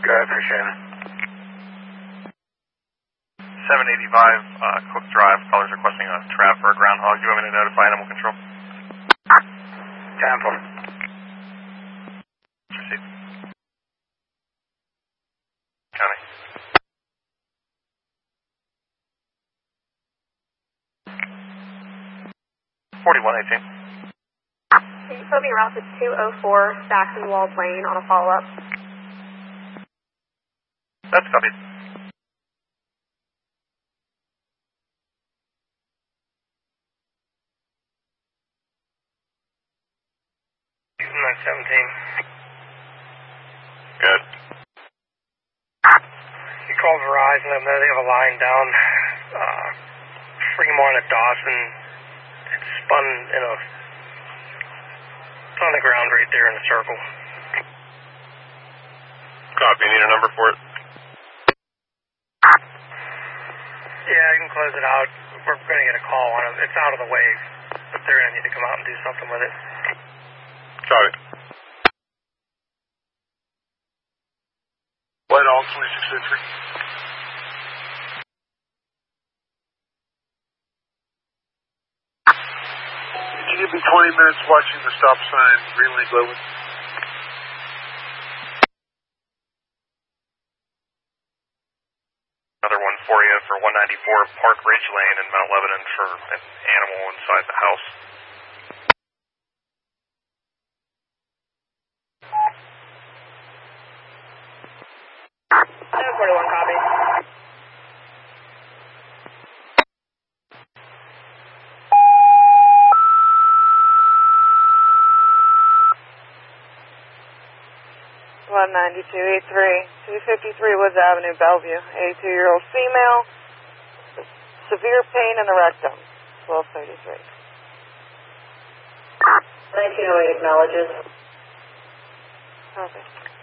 Good, appreciate it. 785 Cook Drive. Callers requesting a trap for a groundhog. Do you want me to notify animal control? Temple. Proceed. County. $41.18. Can you put me route to 204 Saxon Walls Lane on a follow-up? That's copied. Houston 17. Good. You called Verizon, and they have a line down Fremont at Dawson. It's spun in a... It's on the ground right there in the circle. Copy. You need a number for it? Yeah, you can close it out. We're going to get a call on it. It's out of the way, but they're going to need to come out and do something with it. Copy. Whitehall 2603. Can you give me 20 minutes watching the stop sign, green light glowing? Another one for you for 194 Park Ridge Lane in Mount Lebanon for an animal inside the house. Copy. $192.83, 253 Woods Avenue, Bellevue. 82-year-old female, severe pain in the rectum. 1233. 1908 acknowledges. Okay.